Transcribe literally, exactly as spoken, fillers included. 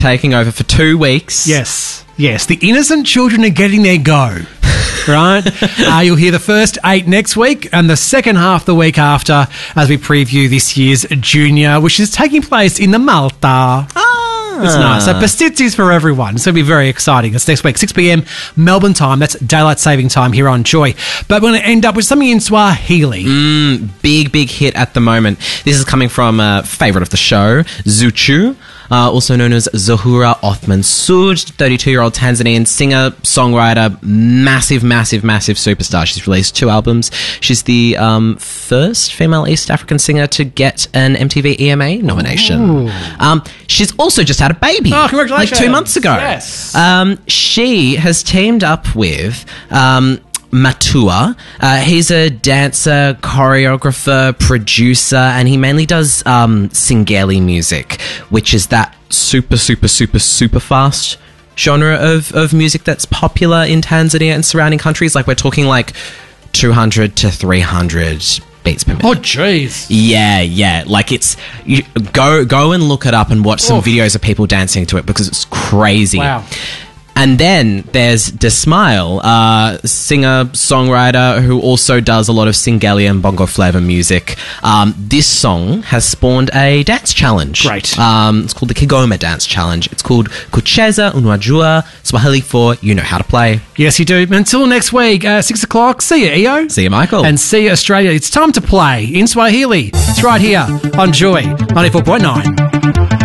taking over for two weeks. Yes, yes. The innocent children are getting their go, right? uh, you'll hear the first eight next week and the second half the week after as we preview this year's Junior, which is taking place in the Malta. It's nice. So Pastizi's for everyone. It's going to be very exciting. It's next week, six p.m. Melbourne time. That's daylight saving time here on Joy. But we're going to end up with something in Swahili. Mm, big, big hit at the moment. This is coming from a favourite of the show, Zuchu. Uh, also known as Zuhura Othman Sud, thirty-two-year-old Tanzanian singer, songwriter, massive, massive, massive superstar. She's released two albums. She's the um, first female East African singer to get an M T V E M A nomination. Um, she's also just had a baby. Oh, congratulations. Like two months ago. Yes. Um, she has teamed up with... Um, Matua. Uh, he's a dancer, choreographer, producer, and he mainly does um, Singeli music, which is that super, super, super, super fast genre of, of music that's popular in Tanzania and surrounding countries. Like, we're talking like two hundred to three hundred beats per minute. Oh, jeez. Yeah, yeah. Like, it's... You, go, go and look it up and watch some Oof. videos of people dancing to it because it's crazy. Wow. And then there's Desmile, uh, singer, songwriter, who also does a lot of Singeli and bongo flava music. Um, this song has spawned a dance challenge. Great. Um, it's called the Kigoma Dance Challenge. It's called Kucheza Unwajua, Swahili for You Know How to Play. Yes, you do. Until next week, uh, six o'clock. See you, E O. See you, Michael. And see you, Australia. It's time to play in Swahili. It's right here on Joy ninety-four point nine.